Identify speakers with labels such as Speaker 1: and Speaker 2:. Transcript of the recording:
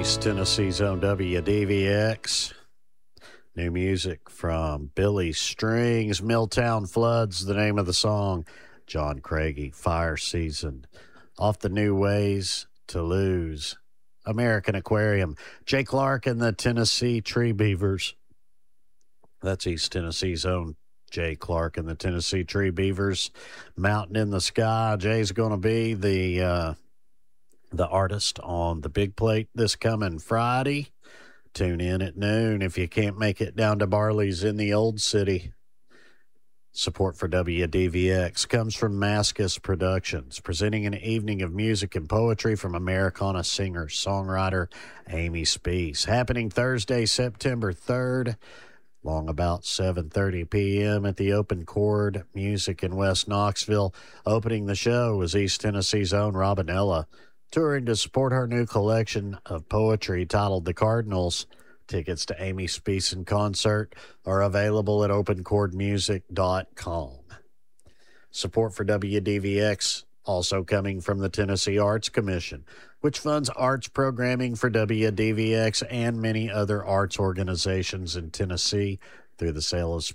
Speaker 1: East Tennessee's own WDVX. New music from Billy Strings. Milltown Floods, the name of the song. John Craigie, Fire Season. Off the New Ways to Lose. American Aquarium. Jay Clark and the Tennessee Tree Beavers. That's East Tennessee's own Jay Clark and the Tennessee Tree Beavers. Mountain in the Sky. Jay's going to be the artist on the big plate this coming Friday. Tune in at noon if you can't make it down to Barley's in the Old City. Support for WDVX comes from Mascus Productions, presenting an evening of music and poetry from Americana singer-songwriter Amy Speace. Happening Thursday, September 3rd, long about 7:30 p.m. at the Open Chord Music in West Knoxville. Opening the show is East Tennessee's own Robinella, touring to support her new collection of poetry titled The Cardinals. Tickets to Amy Speace in concert are available at openchordmusic.com. Support for WDVX also coming from the Tennessee Arts Commission, which funds arts programming for WDVX and many other arts organizations in Tennessee through the sale of